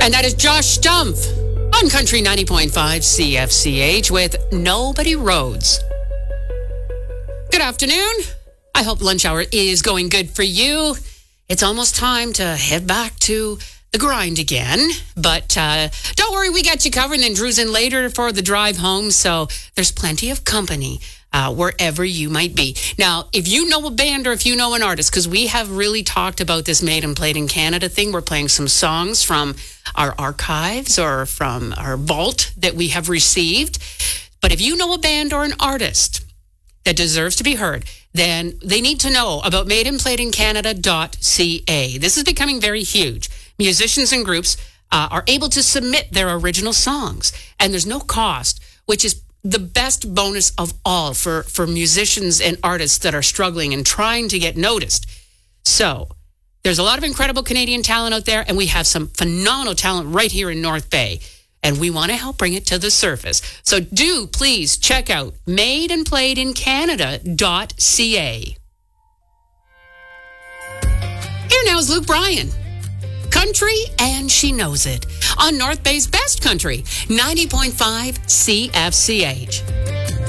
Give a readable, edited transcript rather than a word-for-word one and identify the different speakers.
Speaker 1: And that is Josh Stumpf on Country 90.5 CFCH with Nobody Rhodes. Good afternoon. I hope lunch hour is going good for you. It's almost time to head back to the grind again. But don't worry, we got you covered. And then Drew's in later for the drive home. So there's plenty of company wherever you might be. Now, if you know a band or if you know an artist, because we have really talked about this Made and Played in Canada thing. We're playing some songs from our archives or from our vault that we have received. But if you know a band or an artist that deserves to be heard, then they need to know about madeandplayedincanada.ca. This is becoming very huge. Musicians and groups are able to submit their original songs, and there's no cost, which is the best bonus of all for musicians and artists that are struggling and trying to get noticed. So there's a lot of incredible Canadian talent out there, and we have some phenomenal talent right here in North Bay, and we want to help bring it to the surface. So do please check out madeandplayedincanada.ca. Here now is Luke Bryan. Country, and she knows it. On North Bay's best country, 90.5 CFCH.